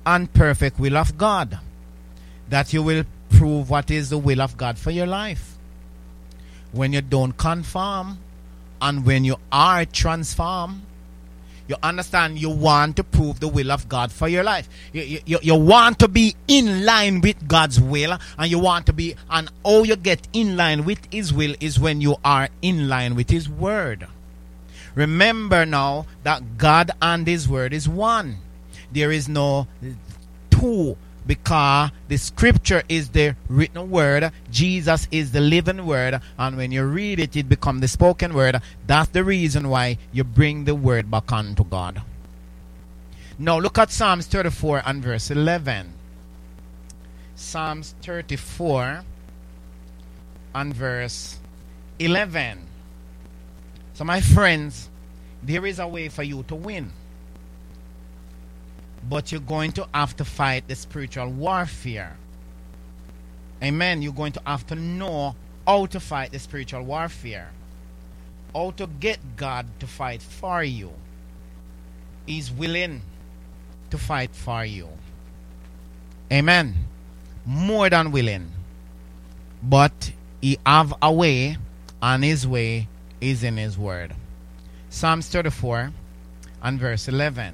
and perfect will of God. That you will prove what is the will of God for your life. When you don't conform and when you are transformed, you understand, you want to prove the will of God for your life. You want to be in line with God's will, and you want to be, and how you get in line with His will is when you are in line with His word. Remember now that God and His word is one. There is no two, because the scripture is the written word, Jesus is the living word, and when you read it, it becomes the spoken word. That's the reason why you bring the word back unto God. Now look at Psalms 34 and verse 11. Psalms 34 and verse 11. So my friends, there is a way for you to win. But you're going to have to fight the spiritual warfare. Amen. You're going to have to know how to fight the spiritual warfare. How to get God to fight for you. He's willing to fight for you. Amen. More than willing. But He have a way, and His way is in His word. Psalms 34 and verse 11.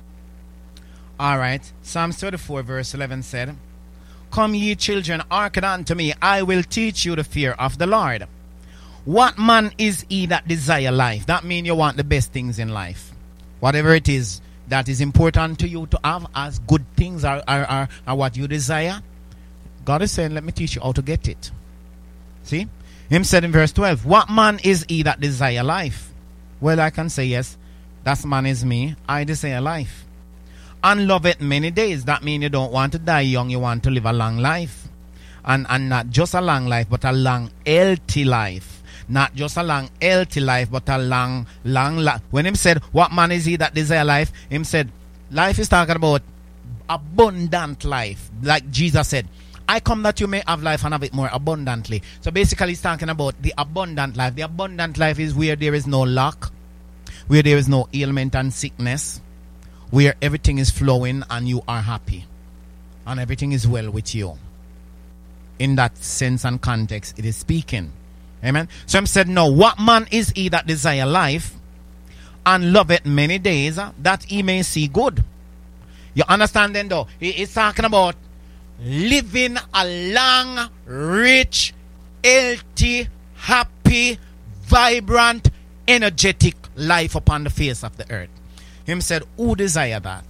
Alright, Psalms 34 verse 11 said, Come ye children, hearken unto me, I will teach you the fear of the Lord. What man is he that desire life? That means you want the best things in life. Whatever it is that is important to you to have as good things are what you desire. God is saying, let me teach you how to get it. See? Him said in verse 12, What man is he that desire life? Well, I can say yes, that man is me. I desire life. And love it many days. That means you don't want to die young, you want to live a long life. And not just a long life, but a long, healthy life. Not just a long, healthy life, but a long life. When him said, what man is he that desire life? Him said, life is talking about abundant life. Like Jesus said, I come that you may have life and have it more abundantly. So basically he's talking about the abundant life. The abundant life is where there is no lack, where there is no ailment and sickness, where everything is flowing and you are happy and everything is well with you. In that sense and context, it is speaking. Amen. So I'm said, no, what man is he that desire life and love it many days, that he may see good? You understand then though? He's talking about living a long, rich, healthy, happy, vibrant, energetic life upon the face of the earth. Him said, who desire that?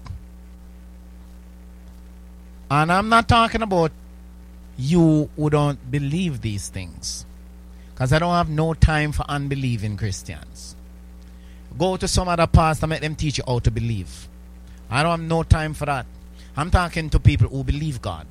And I'm not talking about you who don't believe these things, because I don't have no time for unbelieving Christians. Go to some other pastor, make them teach you how to believe. I don't have no time for that. I'm talking to people who believe God.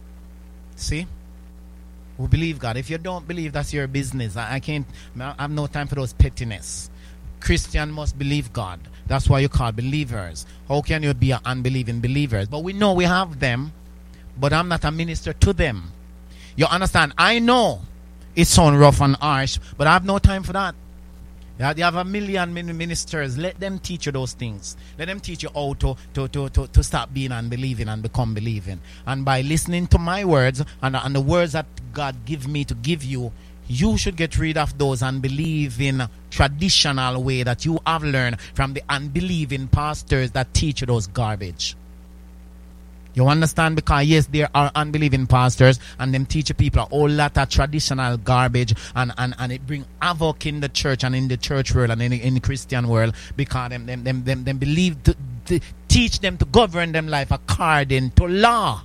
See? Who believe God. If you don't believe, that's your business. I have no time for those pettiness. Christian must believe God. That's why you call believers. How can you be an unbelieving believers? But we know we have them, but I'm not a minister to them. You understand? I know it sounds rough and harsh, but I have no time for that. You have a million ministers. Let them teach you those things. Let them teach you how to stop being unbelieving and become believing. And by listening to my words and the words that God give me to give you, you should get rid of those unbelieving traditional way that you have learned from the unbelieving pastors that teach you those garbage. You understand? Because yes, there are unbelieving pastors and them teach people a whole lot of traditional garbage, and it bring havoc in the church and in the church world and in the Christian world, because them believe to teach them to govern them life according to law,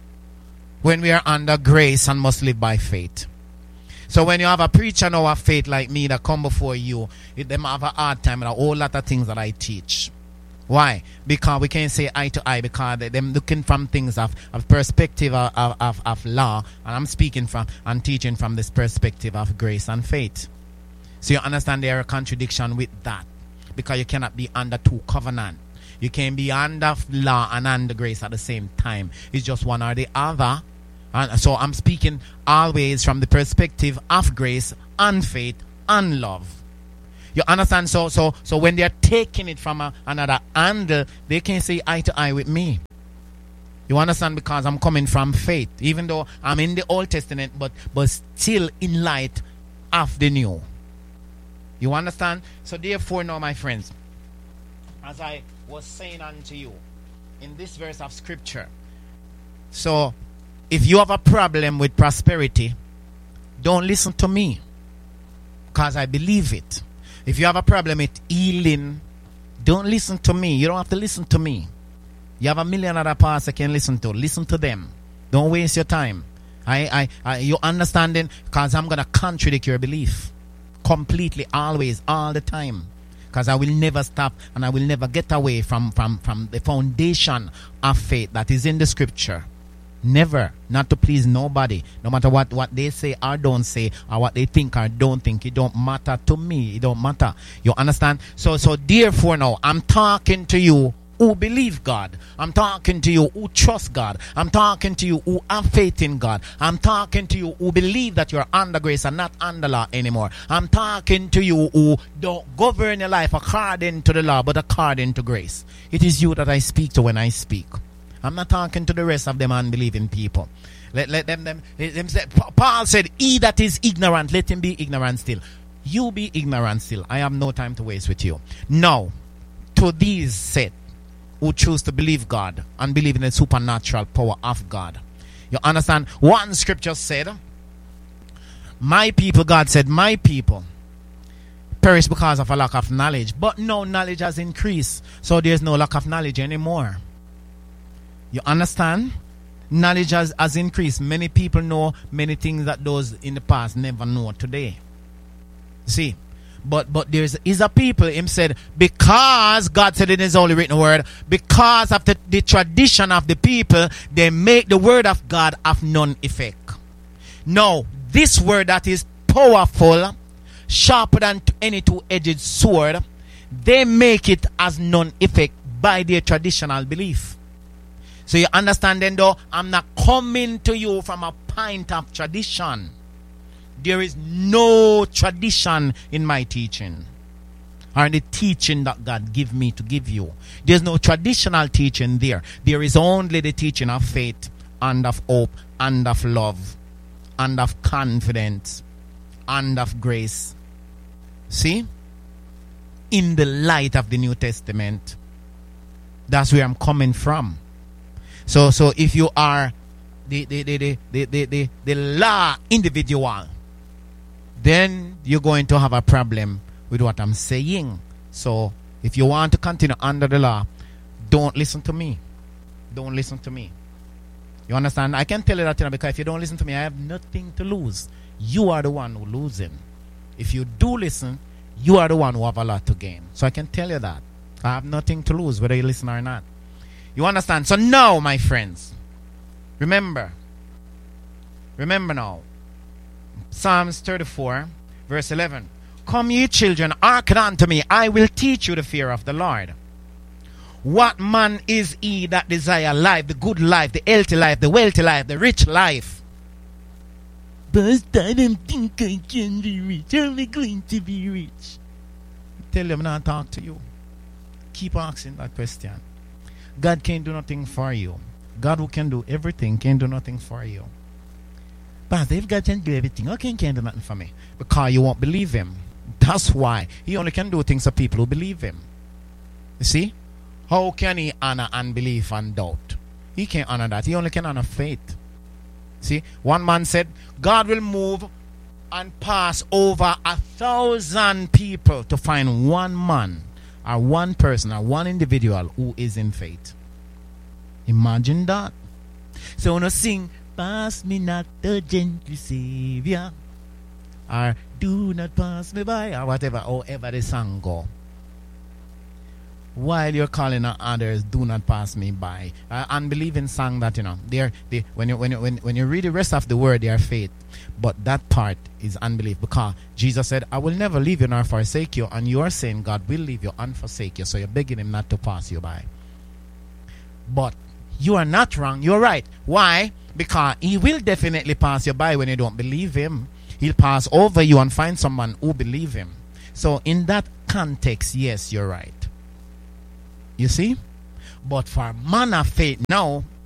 when we are under grace and must live by faith. So when you have a preacher now of faith like me that come before you, them have a hard time with a whole lot of things that I teach. Why? Because we can't say eye to eye, because them looking from things of perspective of law, and I'm speaking from and teaching from this perspective of grace and faith. So you understand there are a contradiction with that, because you cannot be under two covenants. You can't be under law and under grace at the same time. It's just one or the other. And so I'm speaking always from the perspective of grace and faith and love. You understand? So when they're taking it from another angle, they can't say eye to eye with me. You understand? Because I'm coming from faith. Even though I'm in the Old Testament, but still in light of the New. You understand? So therefore now, my friends, as I was saying unto you, in this verse of scripture, so if you have a problem with prosperity, don't listen to me, because I believe it. If you have a problem with healing, don't listen to me. You don't have to listen to me. You have a million other pastors you can listen to. Listen to them. Don't waste your time. You understanding? Because I'm going to contradict your belief. Completely, always, all the time. Because I will never stop and I will never get away from the foundation of faith that is in the scripture. Never. Not to please nobody. No matter what they say or don't say, or what they think or don't think. It don't matter to me. It don't matter. You understand? So therefore now, I'm talking to you who believe God. I'm talking to you who trust God. I'm talking to you who have faith in God. I'm talking to you who believe that you're under grace and not under law anymore. I'm talking to you who don't govern your life according to the law but according to grace. It is you that I speak to when I speak. I'm not talking to the rest of them unbelieving people. Let them say, Paul said, he that is ignorant, let him be ignorant still. You be ignorant still. I have no time to waste with you. Now, to these said, who choose to believe God and believe in the supernatural power of God. You understand? One scripture said, my people, God said, my people perish because of a lack of knowledge. But now knowledge has increased. So there's no lack of knowledge anymore. You understand? Knowledge has increased. Many people know many things that those in the past never know today. See? But is a people, him said, because God said in his holy written word, because of the tradition of the people, they make the word of God of none effect. Now, this word that is powerful, sharper than any two-edged sword, they make it as none effect by their traditional belief. So you understand then though, I'm not coming to you from a point of tradition. There is no tradition in my teaching or in the teaching that God give me to give you. There's no traditional teaching there. There is only the teaching of faith and of hope and of love and of confidence and of grace. See? In the light of the New Testament. That's where I'm coming from. So if you are the law individual, then you're going to have a problem with what I'm saying. So if you want to continue under the law, don't listen to me. Don't listen to me. You understand? I can tell you that because if you don't listen to me, I have nothing to lose. You are the one who's losing. If you do listen, you are the one who have a lot to gain. So I can tell you that. I have nothing to lose whether you listen or not. You understand? So now, my friends, remember now, Psalms 34, verse 11. Come ye children, hearken unto me, I will teach you the fear of the Lord. What man is he that desire life, the good life, the healthy life, the wealthy life, the rich life? But I don't think I can be rich. I'm not going to be rich. Tell them not to talk to you. Keep asking that question. God can't do nothing for you. God who can do everything can't do nothing for you. But if God can do everything, okay, he can't do nothing for me. Because you won't believe him. That's why. He only can do things for people who believe him. You see? How can he honor unbelief and doubt? He can't honor that. He only can honor faith. See? One man said, God will move and pass over 1,000 people to find one man or one person or one individual who is in faith. Imagine that. So when I sing, pass me not the gentle Savior, or do not pass me by, or whatever, however the song go. While you're calling on others, do not pass me by. Unbelieving song that, when you read the rest of the word, they are faith. But that part is unbelief, because Jesus said, I will never leave you nor forsake you. And you are saying God will leave you and forsake you. So you're begging him not to pass you by. But you are not wrong. You're right. Why? Because he will definitely pass you by when you don't believe him. He'll pass over you and find someone who believe him. So in that context, yes, you're right. You see? But for man of faith now,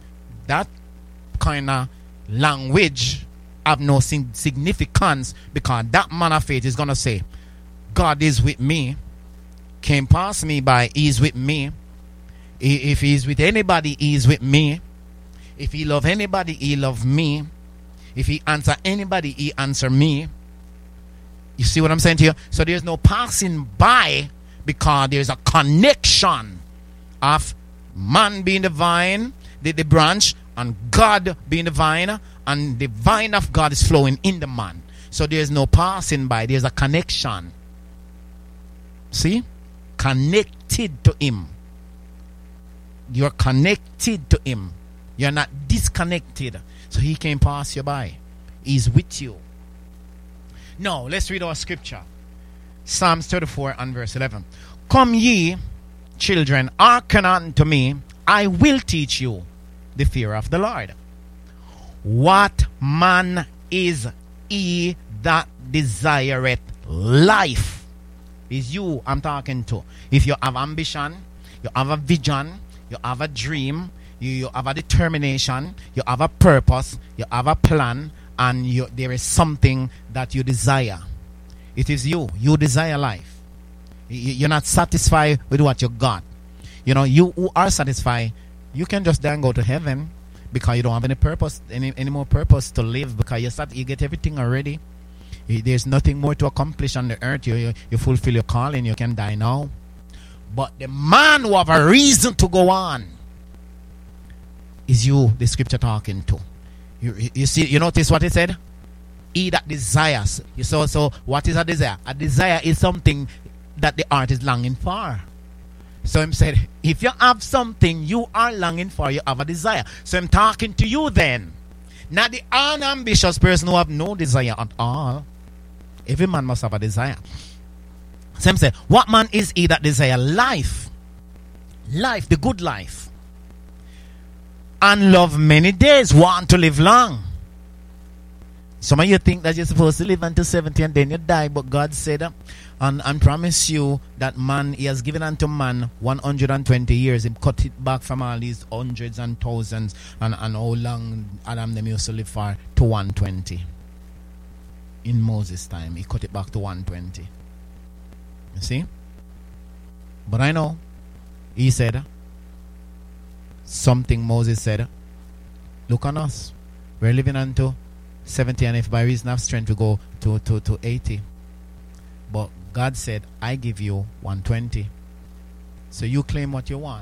that kind of language have no significance, because that man of faith is going to say, God is with me. Came past me by, he's with me. If he's with anybody, he's with me. If he love anybody, he love me. If he answer anybody, he answer me. You see what I'm saying to you? So there's no passing by, because there's a connection of man being the vine, the branch, and God being the vine, and the vine of God is flowing in the man. So there's no passing by, there's a connection. See? Connected to him. You're connected to him. You're not disconnected. So he can pass you by. He's with you. Now, let's read our scripture. Psalms 34 and verse 11. Come ye, children, hearken unto me. I will teach you the fear of the Lord. What man is he that desireth life? Is you I'm talking to. If you have ambition, you have a vision, you have a dream, you have a determination, you have a purpose, you have a plan, and there is something that you desire. It is you. You desire life. You're not satisfied with what you got. You know, you who are satisfied, you can just then go to heaven, because you don't have any purpose, any more purpose to live, because you get everything already. There's nothing more to accomplish on the earth. You fulfill your calling. You can die now. But the man who have a reason to go on is you, the scripture talking to. You see, you notice what it said? He that desires. So what is a desire? A desire is something that the heart is longing for. So him said, if you have something you are longing for, you have a desire. So I'm talking to you then. Not the unambitious person who have no desire at all. Every man must have a desire. So him said, what man is he that desire life? Life, the good life. And love many days, want to live long. Some of you think that you're supposed to live until 70 and then you die, but God said and promise you that man, he has given unto man 120 years. He cut it back from all these hundreds and thousands and how long Adam them used to live for to 120. In Moses' time, he cut it back to 120. You see? But I know, he said something. Moses said, look on us. We're living unto 70, and if by reason of strength we go to 80. But God said, I give you 120. So you claim what you want.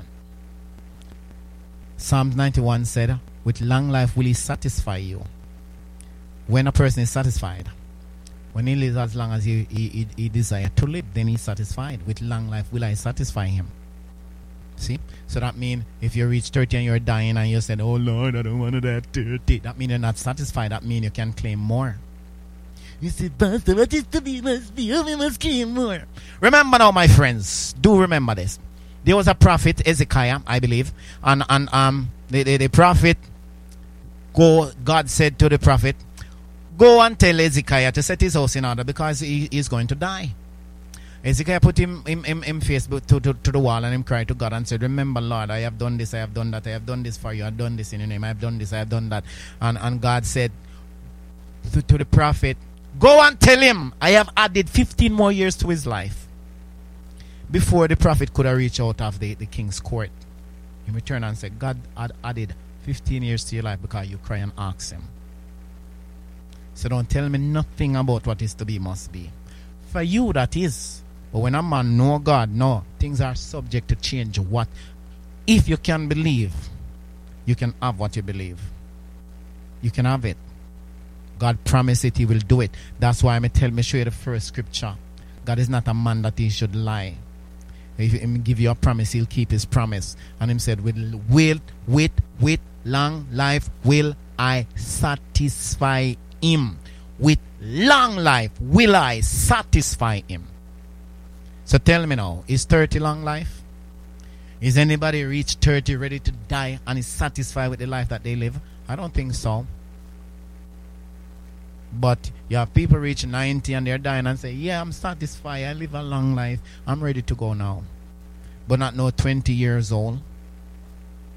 Psalms 91 said, with long life will he satisfy you. When a person is satisfied, when he lives as long as he desires to live, then he's satisfied. With long life will I satisfy him. See? So that means if you reach 30 and you're dying and you said, oh Lord, I don't want to die at 30, that means you're not satisfied. That means you can claim more. You say, Pastor, what is to be must be? We must claim more. Remember now, my friends, do remember this. There was a prophet, Hezekiah, I believe, and the prophet, God said to the prophet, go and tell Hezekiah to set his house in order, because he is going to die. Hezekiah put him face to the wall, and him cried to God and said, remember, Lord, I have done this, I have done that, I have done this for you, I have done this in your name, I have done this, I have done that. And God said to the prophet, go and tell him I have added 15 more years to his life. Before the prophet could have reached out of the king's court, he returned and said, God had added 15 years to your life because you cry and ask him. So don't tell me nothing about what is to be must be. For you that is. But when a man know God, no, things are subject to change. What? If you can believe, you can have what you believe. You can have it. God promised it, he will do it. That's why I show you the first scripture. God is not a man that he should lie. If he give you a promise, he'll keep his promise. And him said, with long life will I satisfy him. With long life will I satisfy him. So tell me now, is 30 long life? Is anybody reached 30 ready to die and is satisfied with the life that they live? I don't think so. But you have people reach 90 and they're dying and say, yeah, I'm satisfied, I live a long life, I'm ready to go now. But not no 20 years old.